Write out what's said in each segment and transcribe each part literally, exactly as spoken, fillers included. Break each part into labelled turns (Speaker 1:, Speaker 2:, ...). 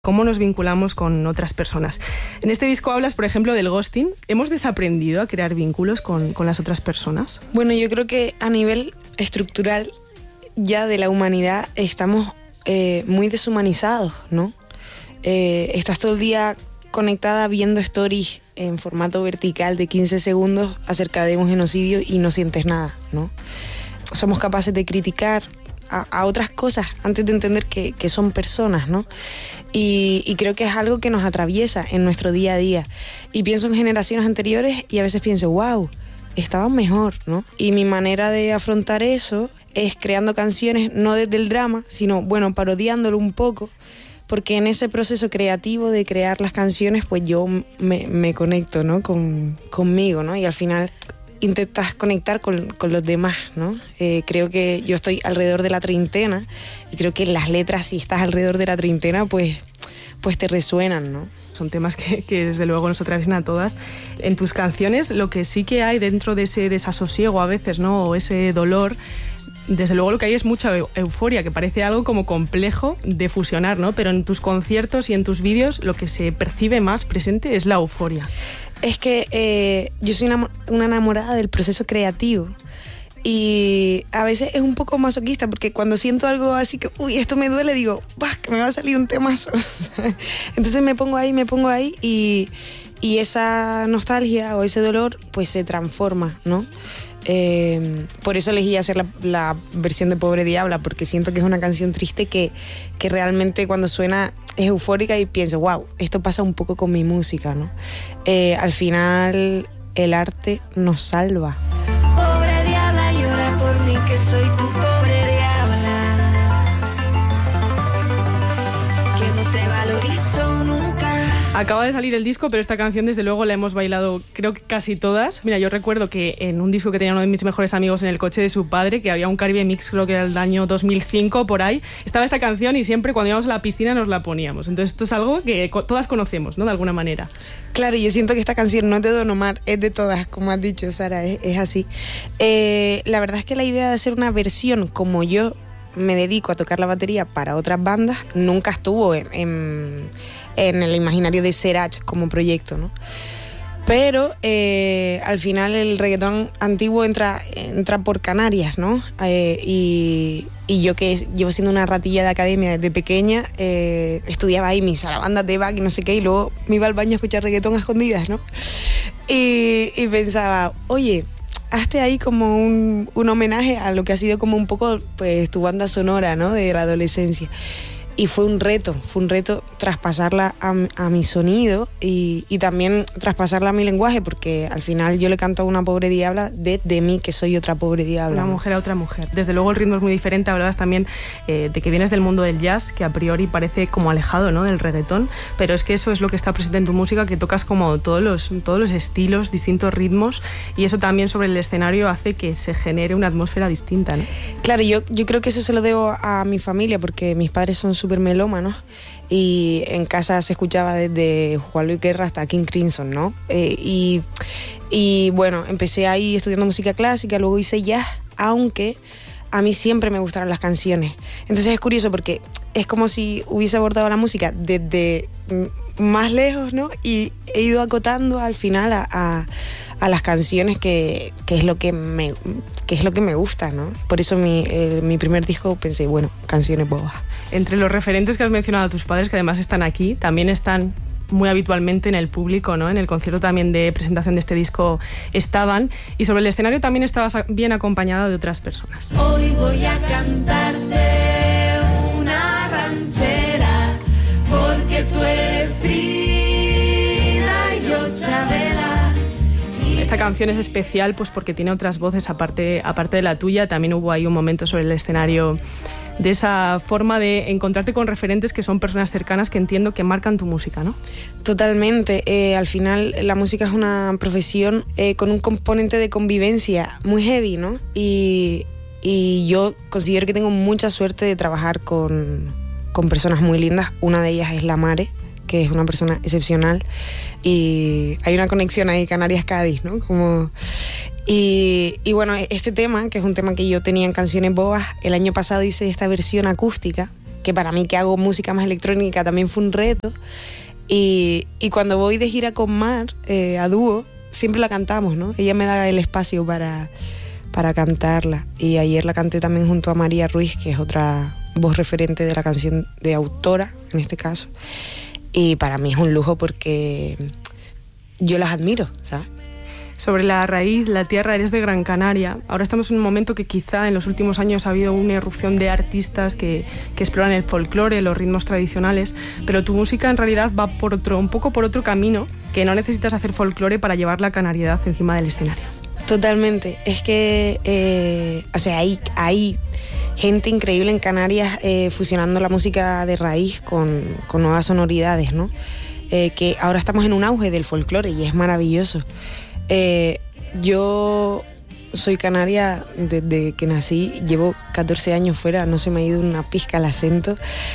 Speaker 1: cómo nos vinculamos con otras personas. En este disco hablas, por ejemplo, del ghosting. ¿Hemos desaprendido a crear vínculos con, con las otras personas?
Speaker 2: Bueno, yo creo que a nivel estructural ya de la humanidad estamos eh, muy deshumanizados, ¿no? Eh, estás todo el día conectada viendo stories en formato vertical de quince segundos acerca de un genocidio y no sientes nada, ¿no? Somos capaces de criticar a, a otras cosas antes de entender que, que son personas, ¿no? Y, y creo que es algo que nos atraviesa en nuestro día a día. Y pienso en generaciones anteriores y a veces pienso, wow, estaban mejor, ¿no? Y mi manera de afrontar eso es creando canciones no desde el drama, sino, bueno, parodiándolo un poco, porque en ese proceso creativo de crear las canciones, pues yo me, me conecto, ¿no? Con, conmigo, ¿no? Y al final intentas conectar con, con los demás, ¿no? Eh, creo que yo estoy alrededor de la treintena y creo que las letras, si estás alrededor de la treintena, pues, pues te resuenan, ¿no?
Speaker 1: Son temas que, que desde luego nos atraviesan a todas. En tus canciones lo que sí que hay dentro de ese desasosiego a veces, ¿no? O ese dolor, desde luego lo que hay es mucha euforia, que parece algo como complejo de fusionar, ¿no? Pero en tus conciertos y en tus vídeos lo que se percibe más presente es la euforia.
Speaker 2: Es que eh, yo soy una, una enamorada del proceso creativo y a veces es un poco masoquista porque cuando siento algo así que, uy, esto me duele, digo, bah, que me va a salir un temazo. Entonces me pongo ahí, me pongo ahí y, y esa nostalgia o ese dolor pues se transforma, ¿no? Eh, por eso elegí hacer la, la versión de Pobre Diabla, porque siento que es una canción triste que, que realmente cuando suena es eufórica y pienso, wow, esto pasa un poco con mi música, ¿no? Eh, al final el arte nos salva.
Speaker 3: Pobre diabla, llora por mí que soy tu pobre diabla, que no te valorizo nunca.
Speaker 1: Acaba de salir el disco, pero esta canción desde luego la hemos bailado creo que casi todas. Mira, yo recuerdo que en un disco que tenía uno de mis mejores amigos en el coche de su padre, que había un Caribe Mix, creo que era el año dos mil cinco, por ahí, estaba esta canción y siempre cuando íbamos a la piscina nos la poníamos. Entonces esto es algo que todas conocemos, ¿no? De alguna manera.
Speaker 2: Claro, yo siento que esta canción no es de Don Omar, es de todas, como has dicho, Sara, es, es así. Eh, la verdad es que la idea de hacer una versión como yo me dedico a tocar la batería para otras bandas nunca estuvo en... en en el imaginario de Serach como proyecto, ¿no? Pero eh, al final el reggaetón antiguo entra, entra por Canarias, ¿no? Eh, y, y yo que llevo siendo una ratilla de academia desde pequeña, eh, estudiaba ahí mis alabandas de Bach y no sé qué, y luego me iba al baño a escuchar reggaetón a escondidas, ¿no? Y, y pensaba, oye, hazte ahí como un, un homenaje a lo que ha sido como un poco pues tu banda sonora, ¿no? De la adolescencia. Y fue un reto, fue un reto traspasarla a, a mi sonido y, y también traspasarla a mi lenguaje, porque al final yo le canto a una pobre diabla desde mí, que soy otra pobre diabla.
Speaker 1: Una mujer a otra mujer. Desde luego el ritmo es muy diferente. Hablabas también eh, de que vienes del mundo del jazz, que a priori parece como alejado, ¿no? Del reggaetón, pero es que eso es lo que está presente en tu música, que tocas como todos los, todos los estilos, distintos ritmos, y eso también sobre el escenario hace que se genere una atmósfera distinta, ¿no?
Speaker 2: Claro, yo, yo creo que eso se lo debo a mi familia, porque mis padres son súper melómanos y en casa se escuchaba desde Juan Luis Guerra hasta King Crimson, ¿no? Eh, y, y bueno, empecé ahí estudiando música clásica, luego hice jazz, aunque a mí siempre me gustaron las canciones. Entonces es curioso porque es como si hubiese abordado la música desde más lejos, ¿no? Y he ido acotando al final a, a, a las canciones que, que, es lo que, me, que es lo que me gusta, ¿no? Por eso mi, eh, mi primer disco pensé, bueno, canciones bobas.
Speaker 1: Entre los referentes que has mencionado a tus padres, que además están aquí, también están muy habitualmente en el público, ¿no? En el concierto también de presentación de este disco estaban, y sobre el escenario también estabas bien acompañada de otras personas.
Speaker 3: Hoy voy a cantarte una ranchera, porque tú eres Frida y yo Chabela.
Speaker 1: Esta canción es especial pues porque tiene otras voces aparte, aparte de la tuya. También hubo ahí un momento sobre el escenario de esa forma de encontrarte con referentes que son personas cercanas que entiendo que marcan tu música, ¿no?
Speaker 2: Totalmente. Eh, al final la música es una profesión eh, con un componente de convivencia muy heavy, ¿no? Y, y yo considero que tengo mucha suerte de trabajar con, con personas muy lindas. Una de ellas es La Mare, que es una persona excepcional, y hay una conexión ahí, Canarias-Cádiz, ¿no? Como... Y, y bueno, este tema, que es un tema que yo tenía en Canciones Bobas, el año pasado hice esta versión acústica que para mí que hago música más electrónica también fue un reto. Y, y cuando voy de gira con Mar, eh, a dúo, siempre la cantamos, ¿no? Ella me da el espacio para, para cantarla. Y ayer la canté también junto a María Ruiz, que es otra voz referente de la canción, de autora, en este caso. Y para mí es un lujo porque yo las admiro, ¿sabes?
Speaker 1: Sobre la raíz, la tierra, eres de Gran Canaria. Ahora estamos en un momento que quizá en los últimos años ha habido una irrupción de artistas que, que exploran el folclore, los ritmos tradicionales, pero tu música en realidad va por otro, un poco por otro camino, que no necesitas hacer folclore para llevar la canariedad encima del escenario.
Speaker 2: Totalmente. Es que, eh, o sea, hay, hay gente increíble en Canarias eh, fusionando la música de raíz con, con nuevas sonoridades, ¿no? Eh, que ahora estamos en un auge del folclore y es maravilloso. Eh, yo soy canaria desde que nací, llevo catorce años fuera, no se me ha ido una pizca el acento,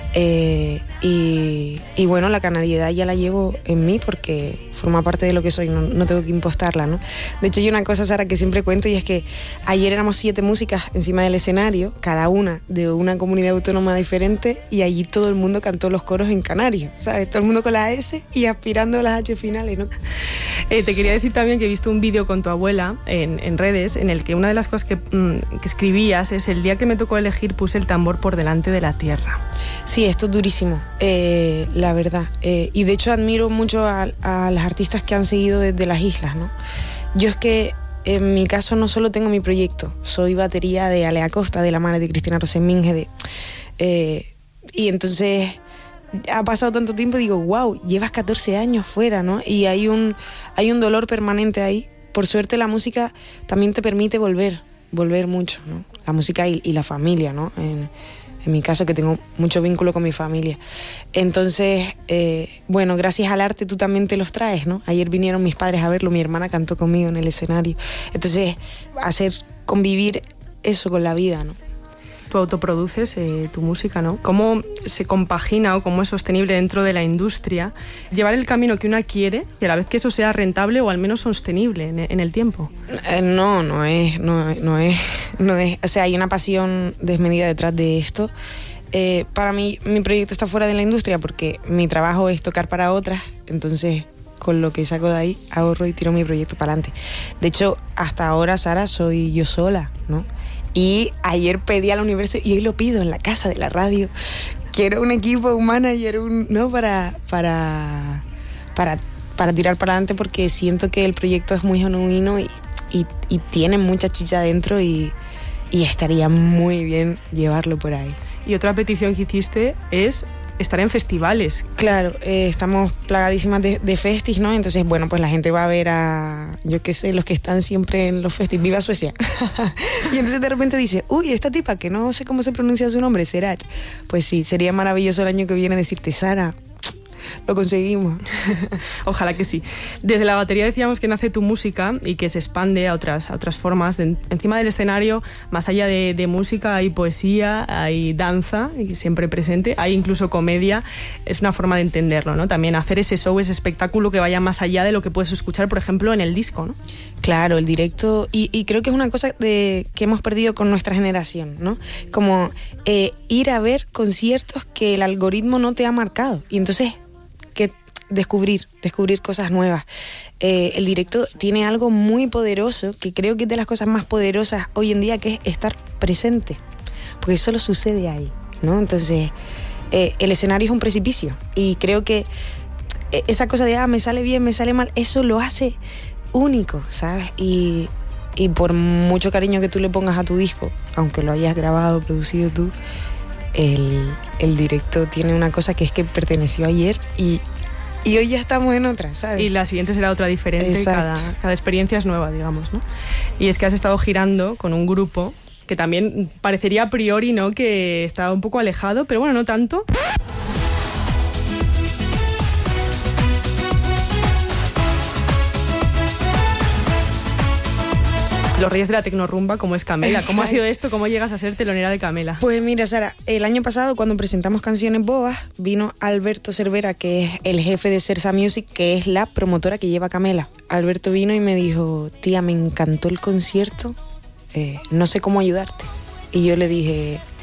Speaker 2: eh, y, y bueno, la canariedad ya la llevo en mí porque forma parte de lo que soy, no, no tengo que impostarla, ¿no? De hecho hay una cosa, Sara, que siempre cuento, y es que ayer éramos siete músicas encima del escenario, cada una de una comunidad autónoma diferente, y allí todo el mundo cantó los coros en canario, ¿sabes? Todo el mundo con la S y aspirando a las H finales, ¿no?
Speaker 1: Eh, te quería decir también que he visto un vídeo con tu abuela en, en redes en el que una de las cosas que, mmm, que escribías es: el día que me tocó elegir puse el tambor por delante de la tierra.
Speaker 2: Sí, esto es durísimo, eh, la verdad. Eh, y de hecho admiro mucho a, a las artistas que han seguido desde las islas, ¿no? Yo es que en mi caso no solo tengo mi proyecto, soy batería de Ale Acosta, de La Mare, de Cristina Roseminge, de, eh, y entonces ha pasado tanto tiempo y digo, wow, llevas catorce años fuera, ¿no? Y hay un, hay un dolor permanente ahí. Por suerte la música también te permite volver, volver mucho, ¿no? La música y, y la familia, ¿no? En, en mi caso, que tengo mucho vínculo con mi familia. Entonces, eh, bueno, gracias al arte tú también te los traes, ¿no? Ayer vinieron mis padres a verlo, mi hermana cantó conmigo en el escenario. Entonces, hacer convivir eso con la vida, ¿no?
Speaker 1: Tú autoproduces eh, tu música, ¿no? ¿Cómo se compagina o cómo es sostenible dentro de la industria llevar el camino que una quiere y a la vez que eso sea rentable o al menos sostenible en, en el tiempo?
Speaker 2: Eh, no, no es, no, no es, no es. O sea, hay una pasión desmedida detrás de esto. Eh, para mí, mi proyecto está fuera de la industria porque mi trabajo es tocar para otras, entonces con lo que saco de ahí ahorro y tiro mi proyecto para adelante. De hecho, hasta ahora, Sara, soy yo sola, ¿no? Y ayer pedí al universo, y hoy lo pido en la casa de la radio, quiero un equipo, un manager, un, ¿no? para, para, para, para tirar para adelante, porque siento que el proyecto es muy genuino y, y, y tiene mucha chicha dentro, y, y estaría muy bien llevarlo por ahí.
Speaker 1: Y otra petición que hiciste es estar en festivales.
Speaker 2: Claro, eh, estamos plagadísimas de, de festis, ¿no? Entonces, bueno, pues la gente va a ver a, yo qué sé, los que están siempre en los festis, ¡viva Suecia! Y entonces de repente dice, uy, esta tipa que no sé cómo se pronuncia su nombre, Serach. Pues sí, sería maravilloso el año que viene decirte, Sara, lo conseguimos.
Speaker 1: Ojalá que sí. Desde la batería decíamos que nace tu música y que se expande a otras, a otras formas. De, encima del escenario, más allá de, de música, hay poesía, hay danza, y siempre presente, hay incluso comedia. Es una forma de entenderlo, ¿no? También hacer ese show, ese espectáculo que vaya más allá de lo que puedes escuchar, por ejemplo, en el disco, ¿no?
Speaker 2: Claro, el directo, y, y creo que es una cosa de, que hemos perdido con nuestra generación, ¿no? Como eh, ir a ver conciertos que el algoritmo no te ha marcado, y entonces que descubrir, descubrir cosas nuevas. Eh, el directo tiene algo muy poderoso, que creo que es de las cosas más poderosas hoy en día, que es estar presente, porque solo sucede ahí, ¿no? Entonces, eh, el escenario es un precipicio, y creo que esa cosa de, ah, me sale bien, me sale mal, eso lo hace único, ¿sabes? Y, y por mucho cariño que tú le pongas a tu disco, aunque lo hayas grabado, producido tú, el, el directo tiene una cosa que es que perteneció ayer y, y hoy ya estamos en otra, ¿sabes?
Speaker 1: Y la siguiente será otra diferente, cada, cada experiencia es nueva, digamos, ¿no? Y es que has estado girando con un grupo que también parecería a priori, ¿no?, que estaba un poco alejado, pero bueno, no tanto. Los reyes de la tecnorrumba, como es Camela. ¿Cómo ha sido esto? ¿Cómo llegas a ser telonera de Camela?
Speaker 2: Pues mira, Sara, el año pasado cuando presentamos Canciones Bobas, vino Alberto Cervera, que es el jefe de Cersa Music, que es la promotora que lleva Camela. Alberto vino y me dijo, tía, me encantó el concierto, eh, no sé cómo ayudarte. Y yo le dije,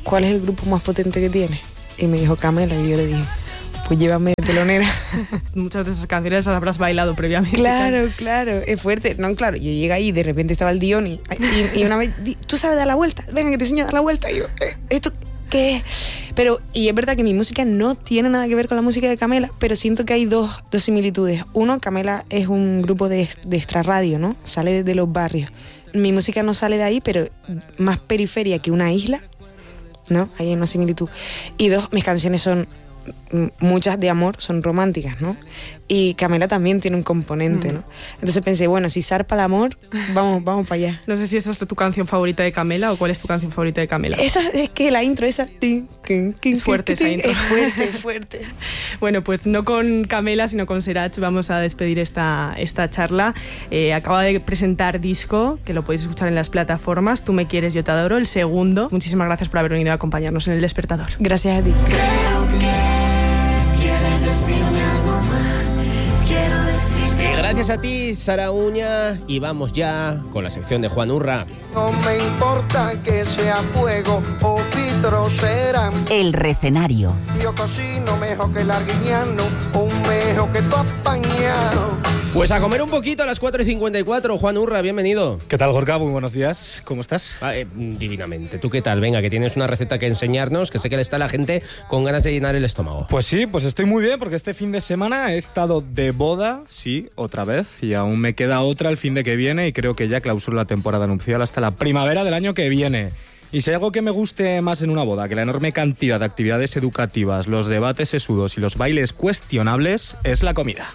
Speaker 2: ¿cuál es el grupo más potente que tiene? Y me dijo Camela, y yo le dije, pues llévame de telonera.
Speaker 1: Muchas de esas canciones las habrás bailado previamente.
Speaker 2: Claro, claro, es fuerte. No, claro, yo llegué ahí y de repente estaba el Dion y, y, y una vez, ¿tú sabes dar la vuelta? Venga, que te enseño a dar la vuelta. Y yo, ¿esto qué es? Pero, y es verdad que mi música no tiene nada que ver con la música de Camela, pero siento que hay dos, dos similitudes. Uno, Camela es un grupo de, de extrarradio, ¿no? Sale de los barrios. Mi música no sale de ahí, pero más periferia que una isla, ¿no? Ahí hay una similitud. Y dos, mis canciones son muchas de amor, son románticas, ¿no? Y Camela también tiene un componente, ¿no? Entonces pensé, bueno, si zarpa el amor, vamos, vamos para allá.
Speaker 1: No sé si esa es tu canción favorita de Camela o cuál es tu canción favorita de Camela.
Speaker 2: Esa es que la intro, esa...
Speaker 1: Es fuerte esa intro.
Speaker 2: Es fuerte, es fuerte.
Speaker 1: Bueno, pues no con Camela, sino con Serach vamos a despedir esta, esta charla. Eh, acaba de presentar disco, que lo podéis escuchar en las plataformas. Tú me quieres, yo te adoro, el segundo. Muchísimas gracias por haber venido a acompañarnos en El Despertador.
Speaker 2: Gracias a ti.
Speaker 3: Creo que quieres decirme algo más. Quiero decirte.
Speaker 4: Y gracias a ti, Sara Uña. Y vamos ya con la sección de Juan Urra.
Speaker 5: No me importa que sea fuego o vitrocera.
Speaker 6: El Recenario.
Speaker 5: Yo cocino mejor que el arguiñano, un mejor que tu apañado.
Speaker 4: Pues a comer un poquito a las cuatro y cincuenta y cuatro. Juan Urra, bienvenido.
Speaker 7: ¿Qué tal, Gorka? Muy buenos días. ¿Cómo estás?
Speaker 4: Ah, eh, divinamente. ¿Tú qué tal? Venga, que tienes una receta que enseñarnos, que sé que le está la gente con ganas de llenar el estómago.
Speaker 7: Pues sí, pues estoy muy bien porque este fin de semana he estado de boda, sí, otra vez, y aún me queda otra el fin de que viene y creo que ya clausuro la temporada nupcial hasta la primavera del año que viene. Y si hay algo que me guste más en una boda que la enorme cantidad de actividades educativas, los debates sesudos y los bailes cuestionables, es la comida.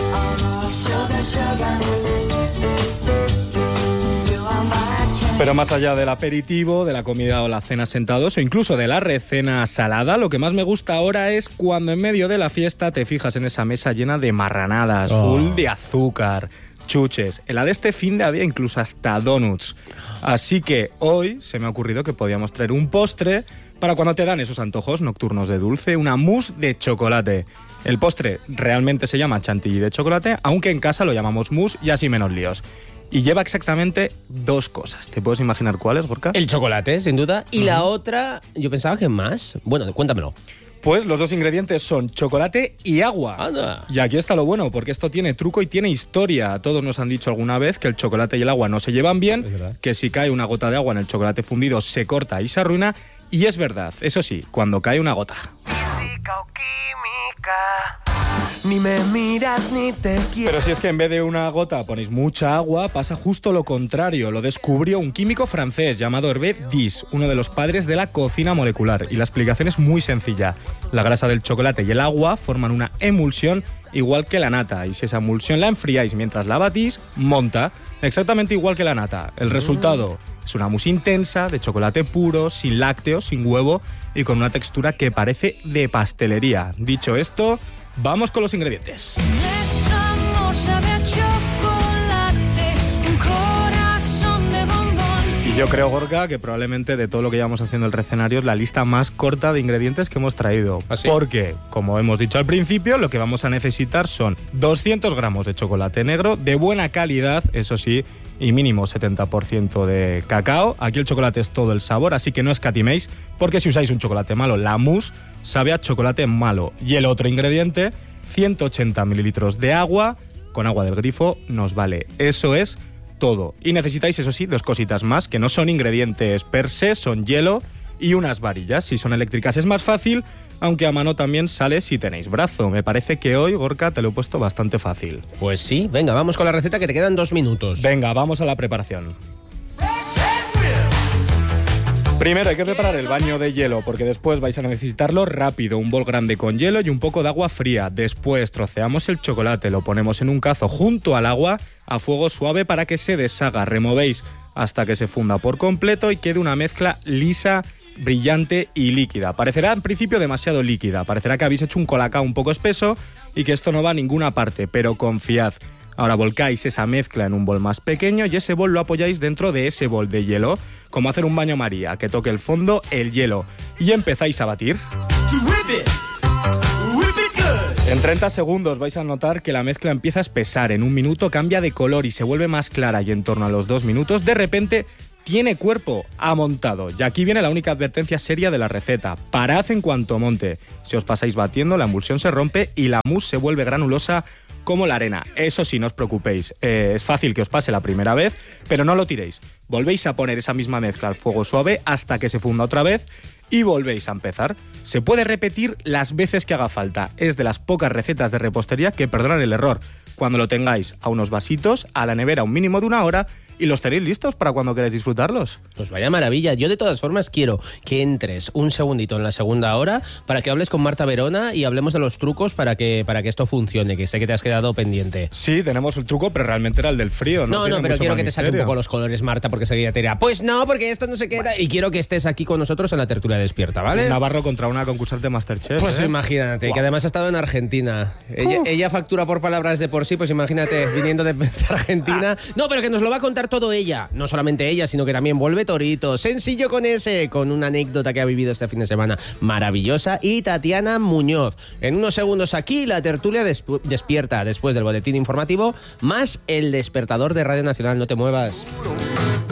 Speaker 7: Pero más allá del aperitivo, de la comida o la cena sentados o incluso de la recena salada, lo que más me gusta ahora es cuando en medio de la fiesta te fijas en esa mesa llena de marranadas, oh. full de azúcar, chuches. En la de este fin de había incluso hasta donuts. Así que hoy se me ha ocurrido que podíamos traer un postre para cuando te dan esos antojos nocturnos de dulce, una mousse de chocolate. El postre realmente se llama chantilly de chocolate, aunque en casa lo llamamos mousse y así menos líos. Y lleva exactamente dos cosas. ¿Te puedes imaginar cuáles, Gorka?
Speaker 4: El chocolate, sin duda. Y uh-huh. la otra, yo pensaba que más. Bueno, cuéntamelo.
Speaker 7: Pues los dos ingredientes son chocolate y agua.
Speaker 4: Anda.
Speaker 7: Y aquí está lo bueno, porque esto tiene truco y tiene historia. Todos nos han dicho alguna vez que el chocolate y el agua no se llevan bien, que si cae una gota de agua en el chocolate fundido se corta y se arruina. Y es verdad, eso sí, cuando cae una gota.
Speaker 5: Física o química, ni me miras ni te quiero.
Speaker 7: Pero si es que en vez de una gota ponéis mucha agua, pasa justo lo contrario. Lo descubrió un químico francés llamado Hervé Diess, uno de los padres de la cocina molecular. Y la explicación es muy sencilla. La grasa del chocolate y el agua forman una emulsión igual que la nata. Y si esa emulsión la enfriáis mientras la batís, monta exactamente igual que la nata. El resultado es una mousse intensa, de chocolate puro, sin lácteos, sin huevo y con una textura que parece de pastelería. Dicho esto, vamos con los ingredientes.
Speaker 8: Nuestro amor sabe a chocolate, un corazón de bombón.
Speaker 7: Y yo creo, Gorka, que probablemente de todo lo que llevamos haciendo el Recenario es la lista más corta de ingredientes que hemos traído.
Speaker 4: ¿Ah, sí?
Speaker 7: Porque, como hemos dicho al principio, lo que vamos a necesitar son doscientos gramos de chocolate negro de buena calidad, eso sí, y mínimo setenta por ciento de cacao. Aquí el chocolate es todo el sabor, así que no escatiméis, porque si usáis un chocolate malo, la mousse sabe a chocolate malo. Y el otro ingrediente, ciento ochenta mililitros de agua, con agua del grifo nos vale. Eso es todo. Y necesitáis, eso sí, dos cositas más, que no son ingredientes per se, son hielo y unas varillas. Si son eléctricas es más fácil, aunque a mano también sale si tenéis brazo. Me parece que hoy, Gorka, te lo he puesto bastante fácil.
Speaker 4: Pues sí, venga, vamos con la receta que te quedan dos minutos.
Speaker 7: Venga, vamos a la preparación. Primero hay que preparar el baño de hielo porque después vais a necesitarlo rápido. Un bol grande con hielo y un poco de agua fría. Después troceamos el chocolate, lo ponemos en un cazo junto al agua a fuego suave para que se deshaga. Removéis hasta que se funda por completo y quede una mezcla lisa, brillante y líquida. Parecerá en principio demasiado líquida, parecerá que habéis hecho un colacao un poco espeso y que esto no va a ninguna parte, pero confiad. Ahora volcáis esa mezcla en un bol más pequeño y ese bol lo apoyáis dentro de ese bol de hielo, como hacer un baño María, que toque el fondo el hielo, y empezáis a batir. En treinta segundos vais a notar que la mezcla empieza a espesar, en un minuto cambia de color y se vuelve más clara y en torno a los dos minutos de repente Tiene cuerpo amontado. Y aquí viene la única advertencia seria de la receta. Parad en cuanto monte. Si os pasáis batiendo, la emulsión se rompe y la mousse se vuelve granulosa como la arena. Eso sí, no os preocupéis. Eh, es fácil que os pase la primera vez, pero no lo tiréis. Volvéis a poner esa misma mezcla al fuego suave hasta que se funda otra vez y volvéis a empezar. Se puede repetir las veces que haga falta. Es de las pocas recetas de repostería que perdonan el error. Cuando lo tengáis a unos vasitos, a la nevera un mínimo de una hora y los tenéis listos para cuando queráis disfrutarlos.
Speaker 4: Pues vaya maravilla. Yo de todas formas quiero que entres un segundito en la segunda hora para que hables con Marta Verona y hablemos de los trucos para que, para que esto funcione, que sé que te has quedado pendiente.
Speaker 7: Sí, tenemos el truco, pero realmente era el del frío. No,
Speaker 4: No, no, pero quiero que te saque un poco los colores, Marta, porque seguida te dirá, pues no, porque esto no se queda. Y quiero que estés aquí con nosotros en la tertulia despierta, ¿vale?
Speaker 7: Un Navarro contra una concursante Masterchef.
Speaker 4: Pues
Speaker 7: ¿eh?
Speaker 4: imagínate,
Speaker 7: Wow.
Speaker 4: que además ha estado en Argentina. Ella,
Speaker 2: Uh.
Speaker 4: ella factura por palabras de por sí, pues imagínate, viniendo de, de Argentina. No, pero que nos lo va a contar todo ella. No solamente ella, sino que también vuelve Torito. Sencillo con ese, con una anécdota que ha vivido este fin de semana maravillosa. Y Tatiana Muñoz. En unos segundos aquí, la tertulia despu- despierta después del boletín informativo, más el despertador de Radio Nacional. No te muevas.